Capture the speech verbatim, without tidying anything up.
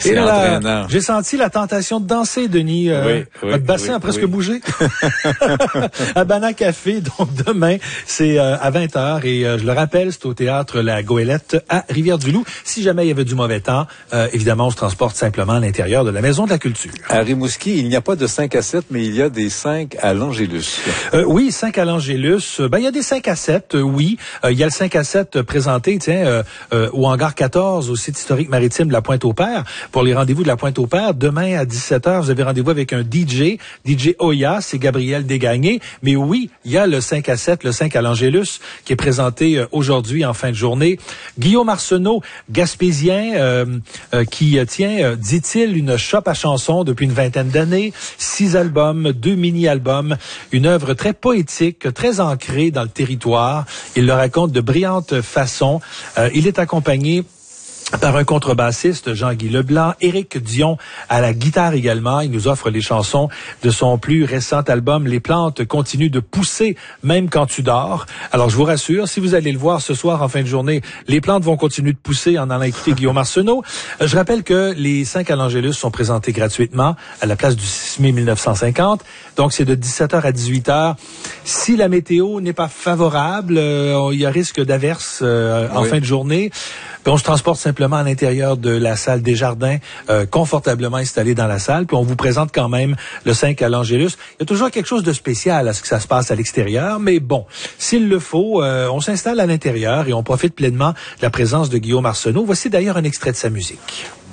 C'est entraînant. J'ai senti la tentation de danser, Denis. Euh, oui, oui, votre bassin oui, a presque oui. bougé. Habana Café, donc demain, c'est euh, à vingt heures et euh, je le rappelle, c'est au théâtre La Goélette à Rivière-du-Loup. Si jamais il y avait du mauvais temps, euh, évidemment, on se transporte simplement à l'intérieur de la Maison de la Culture. À Rimouski, il n'y a pas de cinq à sept, mais il y a des cinq à l'Angélus. Euh, oui, cinq à l'Angélus. Ben, il y a des cinq à sept, euh, oui. Euh, il y a le cinq à sept présenté, tiens, euh, euh, au hangar quatorze, au site historique maritime de la Pointe-au-Père. Pour les rendez-vous de la Pointe-au-Père, demain à dix-sept heures, vous avez rendez-vous avec un D J, D J Oya, c'est Gabriel Desgagnés. Mais oui, il y a le cinq à sept, le cinq à l'Angélus, qui est présenté euh, aujourd'hui en fin de journée. Guillaume Arsenault, gaspésien, euh, euh, qui tient, euh, dit-il, une shop à chansons depuis une vingtaine d'années, six albums, deux mini-albums, une œuvre très poétique, très ancrée dans le territoire. Il le raconte de brillante façon. Euh, il est accompagné par un contrebassiste, Jean-Guy Leblanc, Éric Dion à la guitare également. Il nous offre les chansons de son plus récent album. Les plantes continuent de pousser même quand tu dors. Alors, je vous rassure, si vous allez le voir ce soir en fin de journée, les plantes vont continuer de pousser en allant écouter Guillaume Arsenault. Je rappelle que les cinq à l'Angélus sont présentés gratuitement à la place du six mai mille neuf cent cinquante. Donc, c'est de dix-sept heures à dix-huit heures. Si la météo n'est pas favorable, euh, il y a risque d'averse euh, en oui. fin de journée. Puis on se transporte simplement à l'intérieur de la salle des Jardins, euh, confortablement installé dans la salle. Puis on vous présente quand même le cinq à l'Angélus. Il y a toujours quelque chose de spécial à ce que ça se passe à l'extérieur. Mais bon, s'il le faut, euh, on s'installe à l'intérieur et on profite pleinement de la présence de Guillaume Arsenault. Voici d'ailleurs un extrait de sa musique.